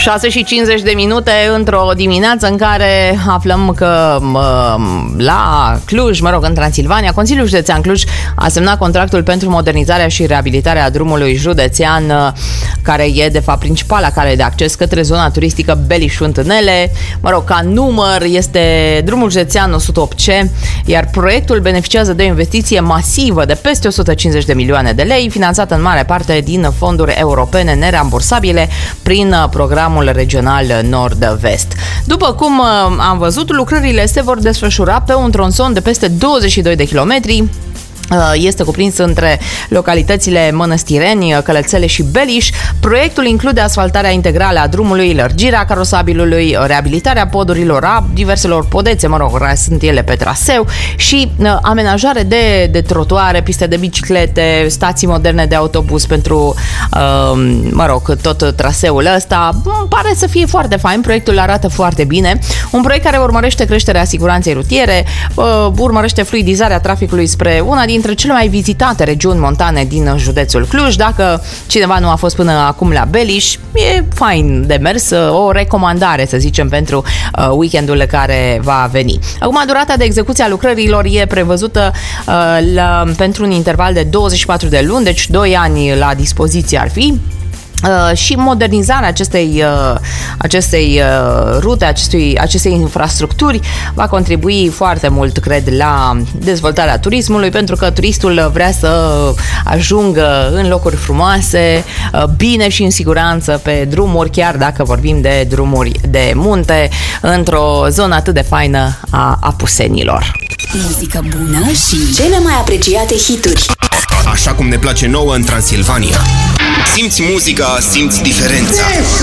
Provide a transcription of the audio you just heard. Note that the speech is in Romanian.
6:50 într-o dimineață în care aflăm că la Cluj, în Transilvania, Consiliul Județean Cluj a semnat contractul pentru modernizarea și reabilitarea drumului județean, care e de fapt principala cale de acces către zona turistică Beliș-Fântânele. Ca număr este drumul județean 108C, iar proiectul beneficiază de o investiție masivă de peste 150 de milioane de lei, finanțată în mare parte din fonduri europene nerambursabile prin programul regional Nord-Vest. După cum am văzut, lucrările se vor desfășura pe un tronson de peste 22 de kilometri. Este cuprins între localitățile Mănăstireni, Călățele și Beliș. Proiectul include asfaltarea integrală a drumului, lărgirea carosabilului, reabilitarea podurilor, a diverselor podețe, sunt ele pe traseu, și amenajare de trotuare, piste de biciclete, stații moderne de autobuz pentru tot traseul ăsta. Pare să fie foarte fain, proiectul arată foarte bine. Un proiect care urmărește creșterea siguranței rutiere, urmărește fluidizarea traficului spre una dintre cele mai vizitate regiuni montane din județul Cluj. Dacă cineva nu a fost până acum la Beliș, e fain de mers, o recomandare, să zicem, pentru weekendul care va veni. Acum, durata de execuție a lucrărilor e prevăzută pentru un interval de 24 de luni, deci 2 ani la dispoziție ar fi. Și modernizarea acestei rute, acestei infrastructuri va contribui foarte mult, cred, la dezvoltarea turismului, pentru că turistul vrea să ajungă în locuri frumoase, bine și în siguranță pe drumuri, chiar dacă vorbim de drumuri de munte, într-o zonă atât de faină a Apusenilor. Muzică bună și cele mai apreciate hituri. Așa cum ne place nouă în Transilvania. Simți muzica, simți diferența.